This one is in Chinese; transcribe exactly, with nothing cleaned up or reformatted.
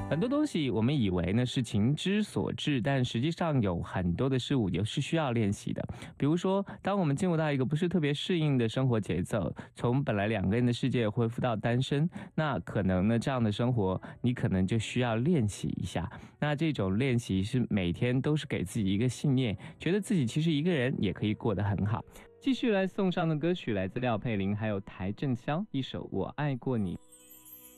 很多东西我们以为呢是情之所至，但实际上有很多的事物也是需要练习的。比如说，当我们进入到一个不是特别适应的生活节奏，从本来两个人的世界恢复到单身，那可能呢这样的生活你可能就需要练习一下。那这种练习是每天都是给自己一个信念，觉得自己其实一个人也可以过得很好。继续来送上的歌曲来自廖佩玲还有邰正宵，一首《我爱过你》。